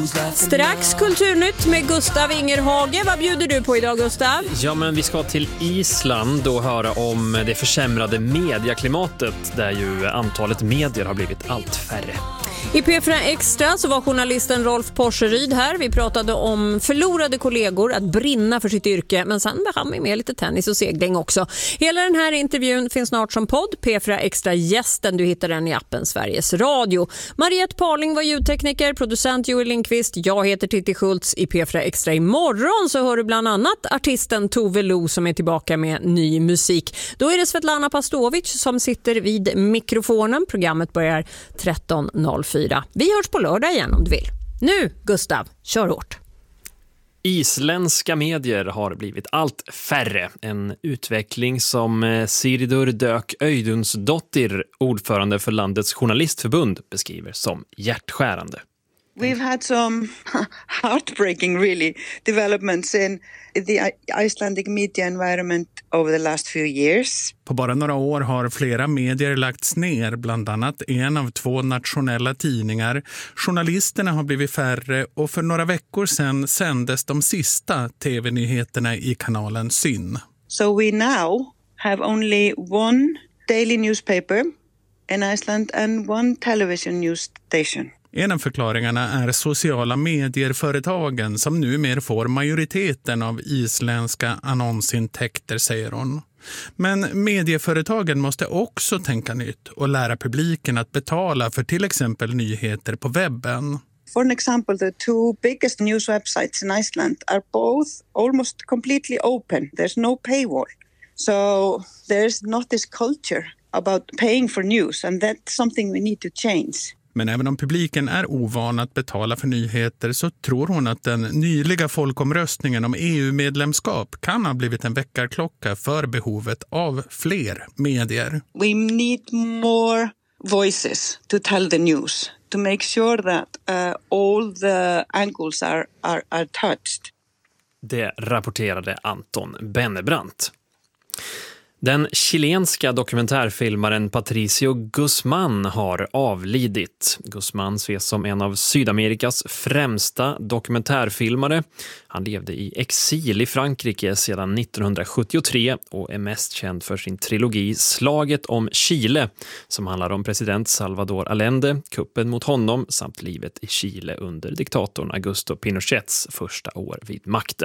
Strax Kulturnytt med Gustav Ingerhage. Vad bjuder du på idag, Gustav? Ja, men vi ska till Island och höra om det försämrade medieklimatet där ju antalet medier har blivit allt färre. I P4 Extra så var journalisten Rolf Porseryd här. Vi pratade om förlorade kollegor, att brinna för sitt yrke. Men sen hann vi med lite tennis och segling också. Hela den här intervjun finns snart som podd. P4 Extra gästen, du hittar den i appen Sveriges Radio. Mariette Parling var ljudtekniker, producent Joel Lindqvist. Jag heter Titti Schultz. I P4 Extra imorgon så hör du bland annat artisten Tove Lo som är tillbaka med ny musik. Då är det Svetlana Pastovic som sitter vid mikrofonen. Programmet börjar 13.04. Vi hörs på lördag igen om du vill. Nu, Gustav, kör hårt. Isländska medier har blivit allt färre. En utveckling som Sigridur Dök Øydunsdottir, ordförande för landets journalistförbund, beskriver som hjärtskärande. We've had some heartbreaking, really, developments in the Icelandic media environment over the last few years. På bara några år har flera medier lagts ner, bland annat en av 2 nationella tidningar. Journalisterna har blivit färre och för några veckor sedan sändes de sista tv-nyheterna i kanalen Syn. So we now have only one daily newspaper in Iceland and one television news station. En av förklaringarna är sociala medierföretagen som numera får majoriteten av isländska annonsintäkter, säger hon. Men medieföretagen måste också tänka nytt och lära publiken att betala för till exempel nyheter på webben. For example, the 2 biggest news websites in Iceland are both almost completely open. There's no paywall. So there's not this culture about paying for news, and that's something we need to change. Men även om publiken är ovan att betala för nyheter så tror hon att den nyliga folkomröstningen om EU-medlemskap kan ha blivit en väckarklocka för behovet av fler medier. We need more voices to tell the news, to make sure that all the angles are touched. Det rapporterade Anton Bennebrant. Den chilenska dokumentärfilmaren Patricio Guzmán har avlidit. Guzmán ses som en av Sydamerikas främsta dokumentärfilmare. Han levde i exil i Frankrike sedan 1973 och är mest känd för sin trilogi Slaget om Chile, som handlar om president Salvador Allende, kuppen mot honom samt livet i Chile under diktatorn Augusto Pinochets första år vid makten.